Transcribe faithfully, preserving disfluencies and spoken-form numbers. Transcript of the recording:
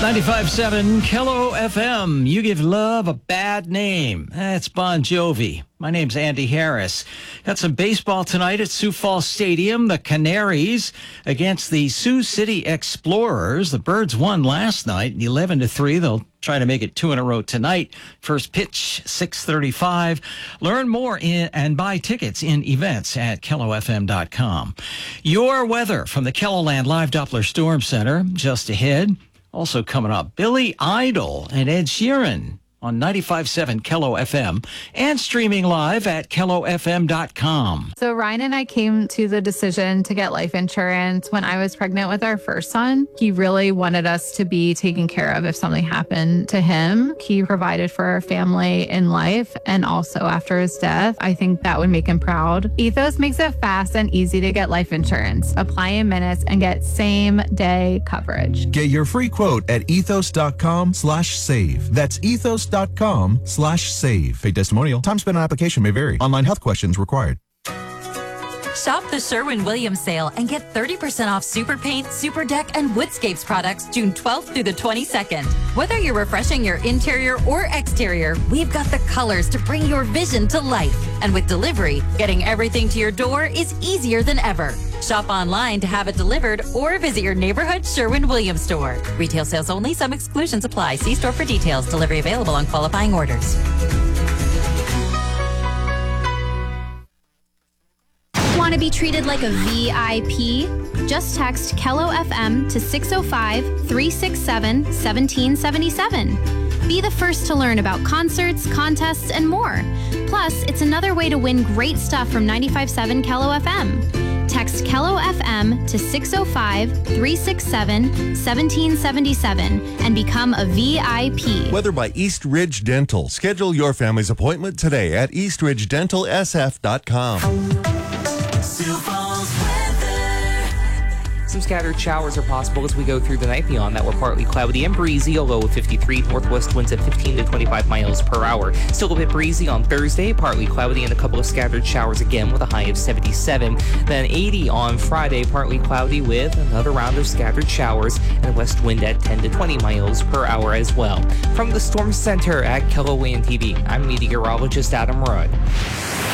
ninety-five point seven Kello F M. You give love a bad name. That's Bon Jovi. My name's Andy Harris. Got some baseball tonight at Sioux Falls Stadium. The Canaries against the Sioux City Explorers. The Birds won last night, eleven to three. They'll try to make it two in a row tonight. First pitch, six thirty-five. Learn more in, and buy tickets in events at kello f m dot com. Your weather from the KELOLAND Live Doppler Storm Center just ahead. Also coming up, Billy Idol and Ed Sheeran on ninety-five point seven Kello F M and streaming live at kello f m dot com. So Ryan and I came to the decision to get life insurance when I was pregnant with our first son. He really wanted us to be taken care of if something happened to him. He provided for our family in life and also after his death. I think that would make him proud. Ethos makes it fast and easy to get life insurance. Apply in minutes and get same day coverage. Get your free quote at ethos dot com slash save. That's ethos dot com slash save. Paid testimonial. Time spent on application may vary. Online health questions required. Shop the Sherwin-Williams sale and get thirty percent off Super Paint, Super Deck, and Woodscapes products June twelfth through the twenty-second. Whether you're refreshing your interior or exterior, we've got the colors to bring your vision to life. And with delivery, getting everything to your door is easier than ever. Shop online to have it delivered or visit your neighborhood Sherwin-Williams store. Retail sales only. Some exclusions apply. See store for details. Delivery available on qualifying orders. Want to be treated like a V I P? Just text Kello F M to six oh five, three six seven, one seven seven seven. Be the first to learn about concerts, contests, and more. Plus, it's another way to win great stuff from ninety-five point seven Kello F M. Text Kello F M to six oh five, three six seven, one seven seven seven and become a V I P. Weather by East Ridge Dental. Schedule your family's appointment today at east ridge dental s f dot com. Sioux Falls weather. Some scattered showers are possible as we go through the night. Beyond that, we're partly cloudy and breezy, a low of fifty-three. Northwest winds at fifteen to twenty-five miles per hour. Still a bit breezy on Thursday, partly cloudy and a couple of scattered showers again with a high of seventy-seven. Then eighty on Friday, partly cloudy with another round of scattered showers and a west wind at ten to twenty miles per hour as well. From the Storm Center at KELOLAND T V, I'm meteorologist Adam Rudd.